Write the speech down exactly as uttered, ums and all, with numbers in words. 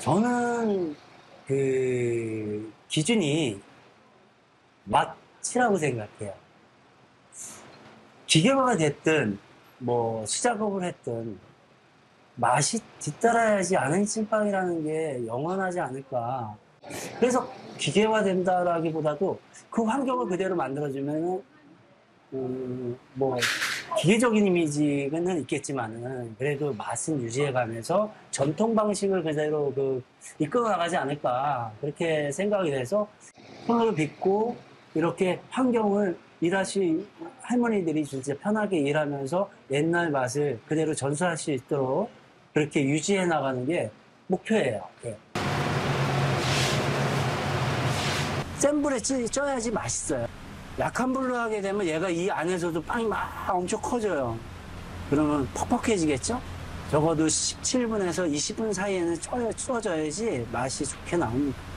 저는 그 기준이 맛이라고 생각해요. 기계화가 됐든 뭐 수작업을 했든 맛이 뒤따라야지 않은 찐빵이라는 게 영원하지 않을까. 그래서 기계화된다라기보다도 그 환경을 그대로 만들어주면은 음, 뭐 기계적인 이미지는 있겠지만은 그래도 맛은 유지해가면서 전통 방식을 그대로 그 이끌어 나가지 않을까 그렇게 생각이 돼서 손을 빚고 이렇게 환경을 일하시 할머니들이 진짜 편하게 일하면서 옛날 맛을 그대로 전수할 수 있도록 그렇게 유지해 나가는 게 목표예요. 예. 센 불에 찌, 쪄야지 맛있어요. 약한 불로 하게 되면 얘가 이 안에서도 빵이 막 엄청 커져요. 그러면 퍽퍽해지겠죠? 적어도 십칠 분에서 이십 분 사이에는 쪄, 쪄져야지 맛이 좋게 나옵니다.